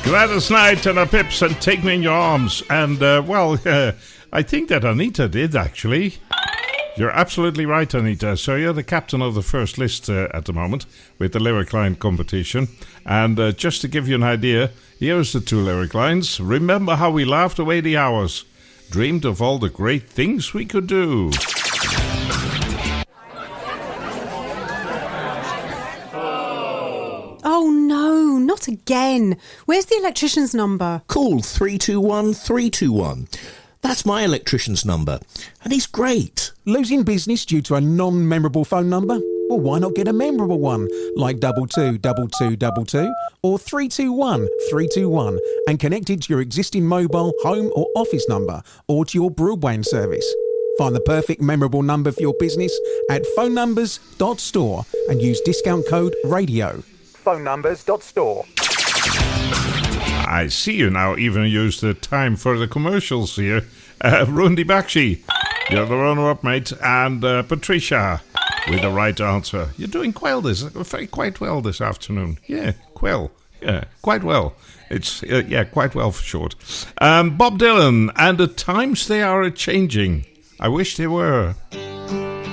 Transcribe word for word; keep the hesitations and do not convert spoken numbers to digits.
Gladys Knight and her Pips and Take Me in Your Arms. And, uh, well, uh, I think that Anita did, actually. You're absolutely right, Anita. So you're the captain of the first list uh, at the moment with the lyric line competition. And uh, just to give you an idea, here's the two lyric lines. Remember how we laughed away the hours. Dreamed of all the great things we could do. Oh no, not again. Where's the electrician's number? Call three two one three two one. That's my electrician's number, and he's great. Losing business due to a non-memorable phone number? Well, why not get a memorable one, like double two double two double two or three two one three two one, and connect it to your existing mobile, home or office number, or to your Broadband service. Find the perfect memorable number for your business at phone numbers dot store and use discount code RADIO. phone numbers dot store. I see you now even use the time for the commercials here. Uh, Rundi Bakshi, you're the runner-up, mate, and uh, Patricia with the right answer. You're doing quite this, very quite well this afternoon. Yeah, well, yeah, quite well. It's uh, yeah, quite well for short. Um, Bob Dylan and the times they are a changing. I wish they were.